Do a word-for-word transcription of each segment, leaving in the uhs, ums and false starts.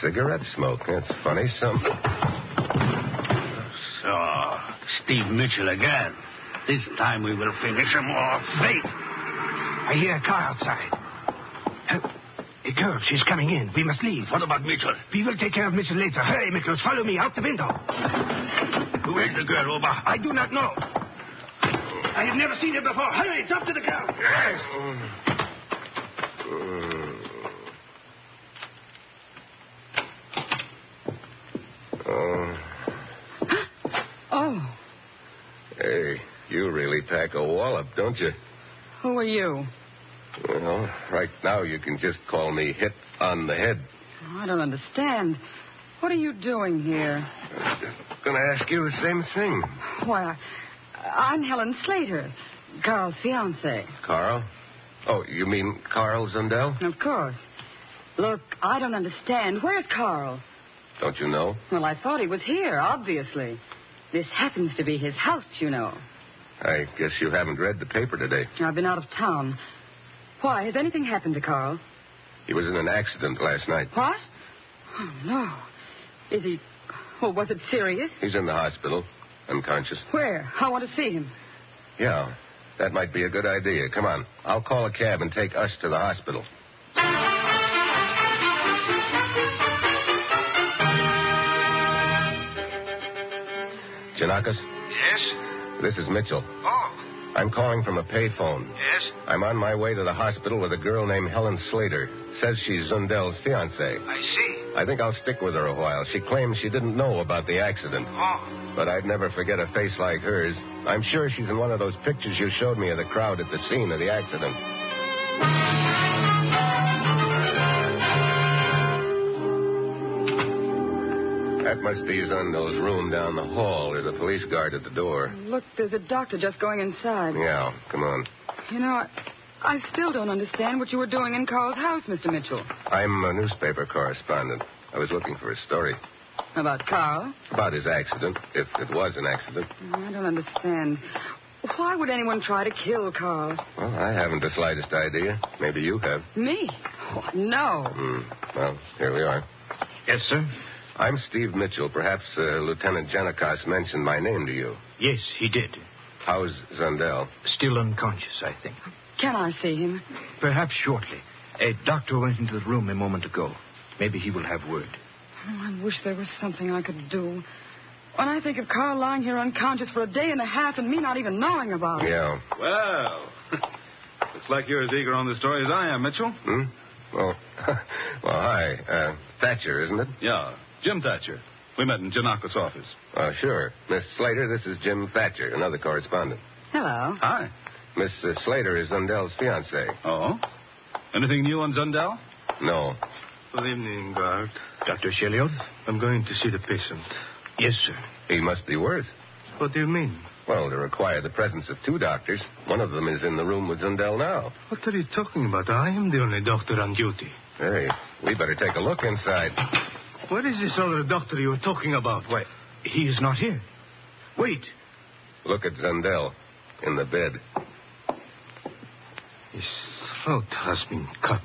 cigarette smoke. That's funny. Some. So, Steve Mitchell again. This time we will finish him off. Wait. I hear a car outside. Uh, a girl, she's coming in. We must leave. What about Mitchell? We will take care of Mitchell later. Hurry, Mitchell. Follow me out the window. Who is the girl, Oba? I do not know. I have never seen her before. Hurry, talk to the girl. Yes. Oh. Oh. Hey, you really pack a wallop, don't you? Who are you? Well, right now you can just call me hit on the head. Oh, I don't understand. What are you doing here? I was going to ask you the same thing. Why, I'm Helen Slater, Carl's fiancée. Carl? Oh, you mean Carl Zundel? Of course. Look, I don't understand. Where's Carl? Don't you know? Well, I thought he was here, obviously. This happens to be his house, you know. I guess you haven't read the paper today. I've been out of town. Why, has anything happened to Carl? He was in an accident last night. What? Oh, no. Is he... Well, was it serious? He's in the hospital, unconscious. Where? I want to see him. Yeah, that might be a good idea. Come on. I'll call a cab and take us to the hospital. Janakis? Yes? This is Mitchell. Oh. I'm calling from a payphone. Yes? I'm on my way to the hospital with a girl named Helen Slater. Says she's Zundel's fiancée. I see. I think I'll stick with her a while. She claims she didn't know about the accident. Oh. But I'd never forget a face like hers. I'm sure she's in one of those pictures you showed me of the crowd at the scene of the accident. That must be Zundel's room down the hall. There's a police guard at the door. Look, there's a doctor just going inside. Yeah, come on. You know, I, I still don't understand what you were doing in Carl's house, Mister Mitchell. I'm a newspaper correspondent. I was looking for a story. About Carl? About his accident, if it was an accident. I don't understand. Why would anyone try to kill Carl? Well, I haven't the slightest idea. Maybe you have. Me? Oh, no. Hmm. Well, here we are. Yes, sir? I'm Steve Mitchell. Perhaps uh, Lieutenant Janikos mentioned my name to you. Yes, he did. How's Zundel? Still unconscious, I think. Can I see him? Perhaps shortly. A doctor went into the room a moment ago. Maybe he will have word. Oh, I wish there was something I could do. When I think of Carl lying here unconscious for a day and a half and me not even knowing about it. Yeah. Well, looks like you're as eager on the story as I am, Mitchell. Hmm? Well, well, hi. Uh, Thatcher, isn't it? Yeah, Jim Thatcher. We met in Janakos' office. Uh, sure. Miss Slater, this is Jim Thatcher, another correspondent. Hello. Hi. Miss uh, Slater is Zundel's fiancée. Oh? Anything new on Zundel? No. Good evening, Bart. Doctor Sheliot? I'm going to see the patient. Yes, sir. He must be worth. What do you mean? Well, to require the presence of two doctors. One of them is in the room with Zundel now. What are you talking about? I am the only doctor on duty. Hey, we better take a look inside. Where is this other doctor you were talking about? Why, he is not here. Wait. Look at Zundel in the bed. His throat has been cut.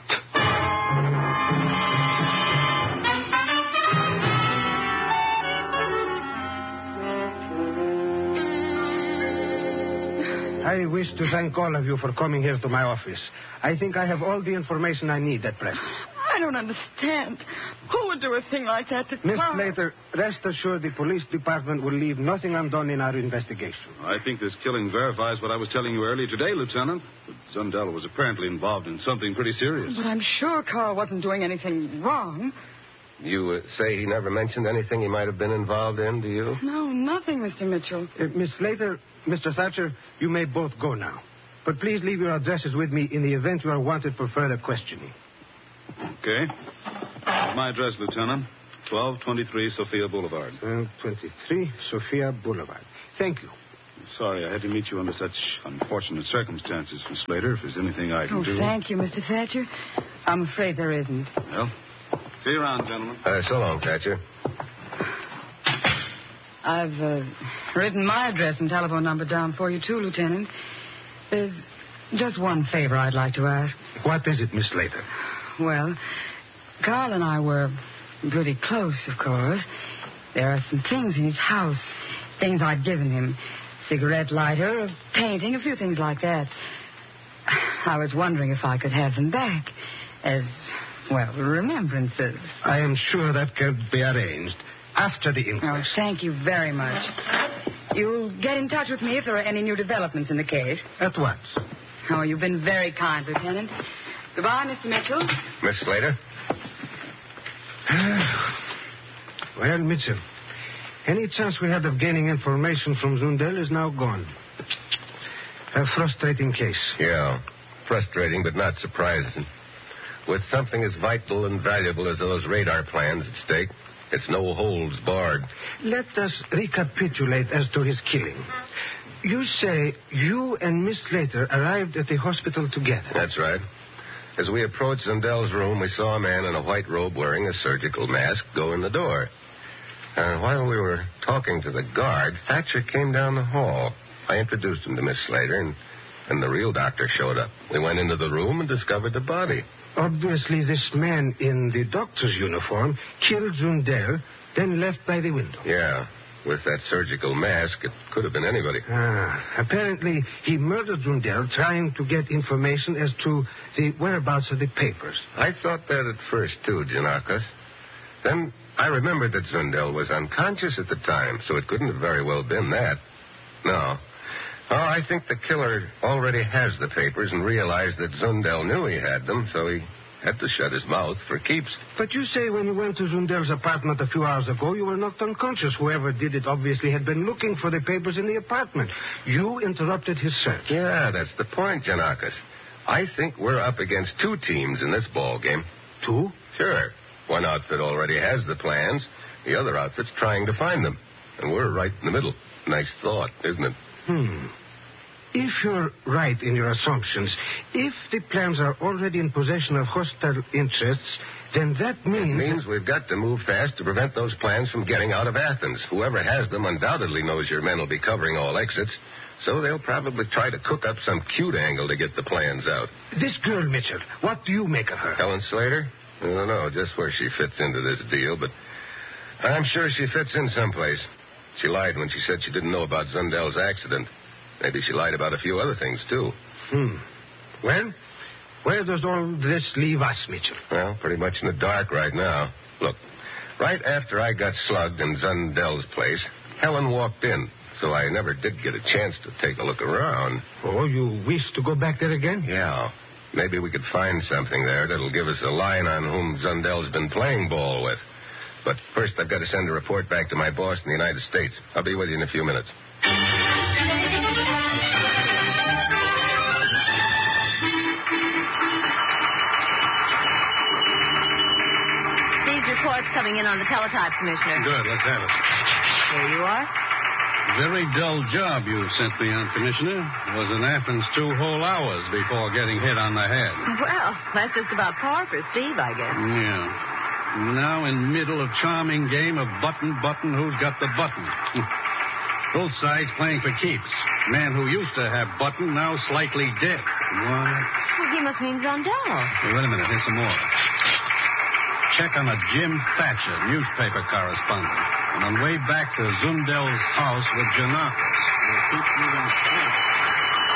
I wish to thank all of you for coming here to my office. I think I have all the information I need at present. I don't understand. Who would do a thing like that to Miss Carl? Slater, rest assured the police department will leave nothing undone in our investigation. I think this killing verifies what I was telling you earlier today, Lieutenant. Zundel was apparently involved in something pretty serious. But I'm sure Carl wasn't doing anything wrong. You uh, say he never mentioned anything he might have been involved in, do you? No, nothing, Mister Mitchell. Uh, Miss Slater, Mister Thatcher, you may both go now. But please leave your addresses with me in the event you are wanted for further questioning. Okay. My address, Lieutenant. twelve twenty-three Sophia Boulevard. twelve twenty-three Sophia Boulevard. Thank you. Sorry I had to meet you under such unfortunate circumstances, Miss Slater. If there's anything I can Oh, do... thank you, Mister Thatcher. I'm afraid there isn't. Well, see you around, gentlemen. Uh, so long, Thatcher. I've uh, written my address and telephone number down for you, too, Lieutenant. There's just one favor I'd like to ask. What is it, Miss Slater? Well, Carl and I were Pretty close, of course. There are some things in his house. Things I'd given him. Cigarette lighter, a painting, a few things like that. I was wondering if I could have them back. As, well, remembrances. I am sure that can be arranged after the Oh, inquest. thank you very much. You'll get in touch with me if there are any new developments in the case. At once. Oh, you've been very kind, Lieutenant. Goodbye, Mister Mitchell. Miss Slater? Well, Mitchell, any chance we had of gaining information from Zundel is now gone. A frustrating case. Yeah. Frustrating, but not surprising. With something as vital and valuable as those radar plans at stake, it's no holds barred. Let us recapitulate as to his killing. You say you and Miss Slater arrived at the hospital together. That's right. As we approached Zundel's room, we saw a man in a white robe wearing a surgical mask go in the door. And while we were talking to the guard, Thatcher came down the hall. I introduced him to Miss Slater, and, and the real doctor showed up. We went into the room and discovered the body. Obviously, this man in the doctor's uniform killed Zundel, then left by the window. Yeah. With that surgical mask, it could have been anybody. Ah, apparently, he murdered Zundel trying to get information as to the whereabouts of the papers. I thought that at first, too, Janakis. Then I remembered that Zundel was unconscious at the time, so it couldn't have very well been that. No. Oh, I think the killer already has the papers and realized that Zundel knew he had them, so he had to shut his mouth for keeps. But you say when you went to Zundel's apartment a few hours ago, you were knocked unconscious. Whoever did it obviously had been looking for the papers in the apartment. You interrupted his search. Yeah, that's the point, Janakis. I think we're up against two teams in this ball game. Two? Sure. One outfit already has the plans. The other outfit's trying to find them. And we're right in the middle. Nice thought, isn't it? Hmm. If you're right in your assumptions, if the plans are already in possession of hostile interests, then that means... It means we've got to move fast to prevent those plans from getting out of Athens. Whoever has them undoubtedly knows your men will be covering all exits, so they'll probably try to cook up some cute angle to get the plans out. This girl, Mitchell, what do you make of her? Helen Slater? I don't know just where she fits into this deal, but I'm sure she fits in someplace. She lied when she said she didn't know about Zundel's accident. Maybe she lied about a few other things, too. Hmm. Well, where does all this leave us, Mitchell? Well, pretty much in the dark right now. Look, right after I got slugged in Zundel's place, Helen walked in, so I never did get a chance to take a look around. Oh, you wish to go back there again? Yeah. Maybe we could find something there that'll give us a line on whom Zundel's been playing ball with. But first, I've got to send a report back to my boss in the United States. I'll be with you in a few minutes. These reports coming in on the teletype, Commissioner. Good, let's have it. Here you are. Very dull job you sent me on, Commissioner. Was in Athens two whole hours before getting hit on the head. Well, that's just about par for Steve, I guess. Yeah. Now in middle of charming game of button, button, who's got the button? Both sides playing for keeps. Man who used to have button, now slightly dead. What? Well, he must mean Zundel. Hey, wait a minute, here's some more. Check on a Jim Thatcher, newspaper correspondent. And on way back to Zundel's house with Janakis. We'll keep moving straight.